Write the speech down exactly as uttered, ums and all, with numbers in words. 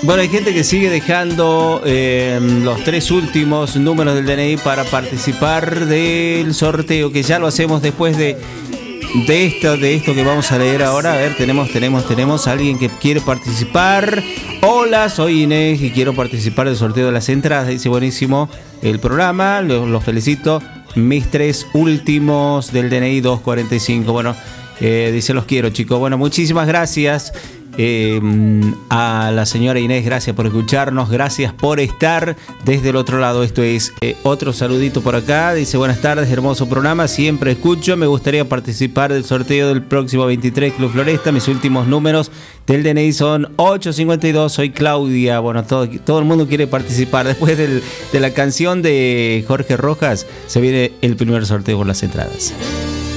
Bueno, hay gente que sigue dejando eh, los tres últimos números del D N I para participar del sorteo, que ya lo hacemos después de, de esto, de esto que vamos a leer ahora. A ver, tenemos, tenemos, tenemos a alguien que quiere participar. Hola, soy Inés y quiero participar del sorteo de las entradas. Dice, buenísimo el programa, los, los felicito. Mis tres últimos del D N I dos cuarenta y cinco. Bueno, eh, dice, los quiero, chicos. Bueno, muchísimas gracias. Eh, a la señora Inés, gracias por escucharnos, gracias por estar desde el otro lado. Esto es eh, otro saludito por acá. Dice, buenas tardes, hermoso programa, siempre escucho, me gustaría participar del sorteo del próximo veintitrés Club Floresta. Mis últimos números del D N I son ocho cincuenta y dos. Soy Claudia. Bueno, todo, todo el mundo quiere participar. Después del, de la canción de Jorge Rojas se viene el primer sorteo por las entradas.